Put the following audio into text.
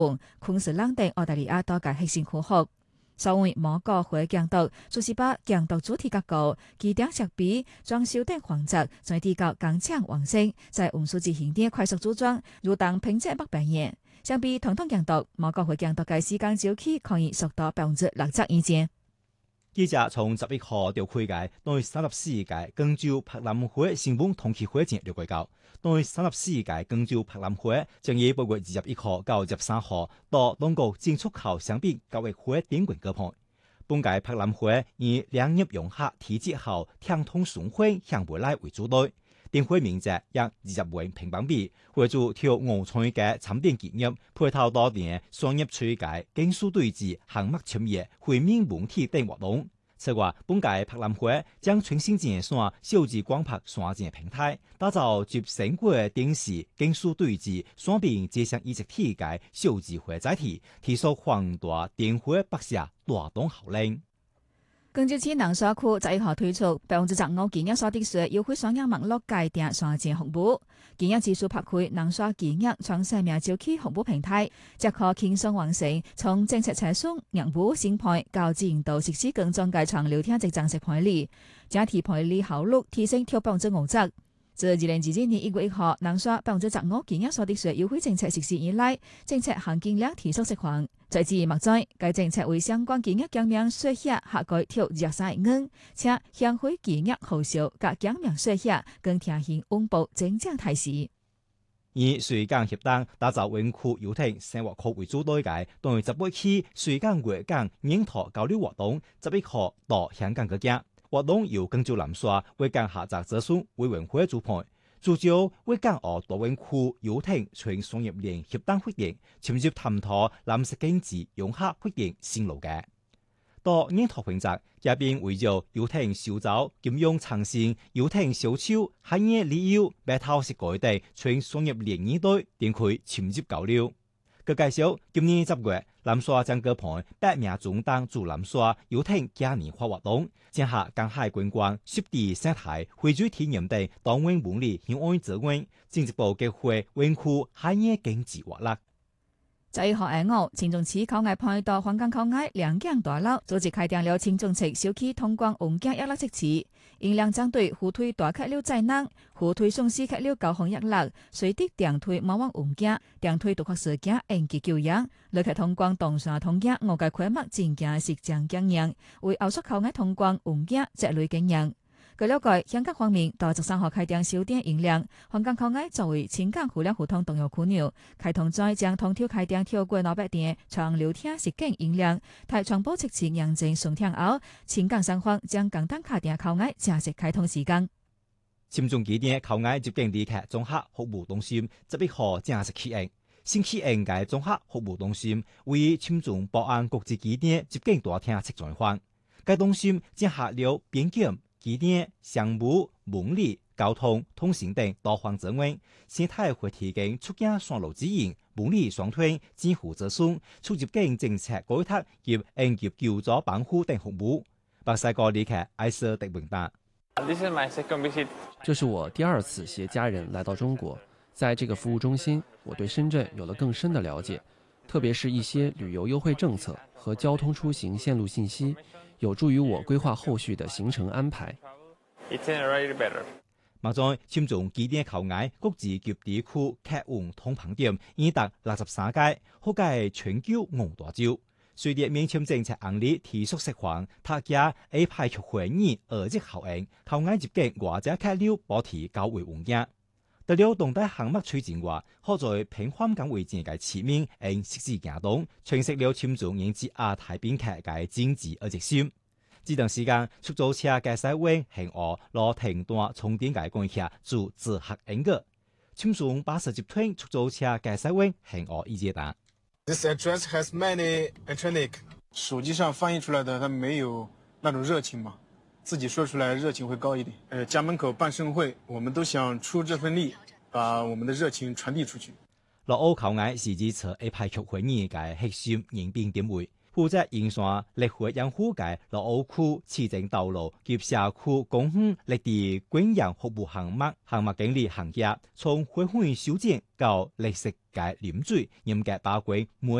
昆士蘭等澳大利亞多個核心區域。所謂無國會監督，就是把監督主體結構、機電設備、裝修等環節再提高更強完成，在運輸執行點快速組裝，如當品質不變現。相比傳統監督，無國會監督嘅時間週期可以縮到60%以前。 記者從11號到開嘅對34屆廣州博覽會新聞同期會前了解到，對34屆廣州博覽會將於8月21號到23號到中國進出口商品交易會點冠舉辦。本屆博覽會以兩業融合體制後暢通順匯向未來為主題，展會面積約20萬平方米，會做跳5創嘅產品結業，配套多年商業區界技術對峙、項目簽約、會面問題等活動。此外，本屆博覽會將全新建線數字廣播線線平台，打造集成果電視、技術對峙、雙邊接上一體嘅數字會載體，提速宏大電會白社大動效應。 廣州市南沙區11號推出15%建業所得稅優惠雙贏網絡界定雙線服務，建業技術拍開南沙建業創生命週期服務平台，即可輕鬆完成從政策採算、業務審判到自營到實施更中介長流程的正式管理，將提判理效率提升超50%。自2022年1月1號南沙15%建業所得稅優惠政策實施以來，政策含金量提速釋放。在自目前，該政策為相關建業減免稅額下改跳23億元，且向會建業後銷及減免稅額更貼現穩步增長態勢。 以穗港協同打造灣區遊艇生活區為主題嘅，當於18期穗港粵港研討交流活動11號到香港舉行。活動由廣州南沙粵港合作諮詢委員會主辦，聚焦粵港澳大灣區遊艇全商業鏈協同發展，深入探討藍色經濟融合發展新路嘅。到研討環節，嘉賓圍繞遊艇小組、金融創新、遊艇小丑、產業旅遊、白頭式改地全商業鏈議題展開深入交流。佢介紹，今年10月，南沙將舉辦8名中等駐南沙遊艇嘉年華活動，結合港海觀光、濕地生態、會聚體驗等多元文理向外資源，進一步激活灣區產業經濟活力。 11號下午，青中市口岸派到香港口岸兩間大樓組織開展了青中市小區通關運檢160次，因兩針對互推大客了災難、互推送司客了交通160，隨地電推馬灣運檢、電推獨學事件應急救援，旅客通關動線通檢我嘅規模增加實戰經驗，為後續口岸通關運檢積累經驗。據了解，香港方面到13號開展小店營量，香港口岸作為青港互聯互通重要樞紐，開通再將通挑開展跳過600店長流廳實景營量，台長保測前認證順天後，青港雙方將簡單卡店口岸正式開通時間。 深中基店口岸接近旅客綜合服務中心11號正式啟用，新啟用嘅綜合服務中心為深中寶安國際基店接近大廳測轉換，該中心結合了邊檢、機電、商務、文理、交通、通信等多方資源，生態會提供出境線路指引、文理雙推、支付諮詢、出入境政策改革及應急救助保護等服務。巴西國旅客艾瑟迪文達。 這是我第2次攜家人來到中國，在這個服務中心，我對深圳有了更深的了解，特別是一些旅遊優惠政策和交通出行線路信息，有助於我規劃後續的行程安排。 目前，深中基店口岸國際級地區客運通盤點已達63家，可計全球5大洲。隨着免簽政策案例提速釋放，他家 A 派出會議2日效應，口岸接近外籍客流保持較為穩定。除了動態項目推進外，可在平緩港為正嘅市面應實時行動，詮釋了深中引致亞太邊客嘅經濟熱心。這段時間，出租車駕駛員向我攞停斷充電嘅關係做自客應個，深中80集團出租車駕駛員向我意見答。 This address has many electronic。手機上翻譯出來的，它沒有那種熱情嘛，自己說出來熱情會高一點。家門口辦盛會，我們都想出這份力，把我們的熱情傳遞出去。 落澳口岸是指測 A 派出會議嘅核心迎賓點位， 負責營山立會養護界落澳區市政道路及社區公園綠地觀養服務項目經理行業，從花卉修剪到綠色嘅飲水，嚴格把關每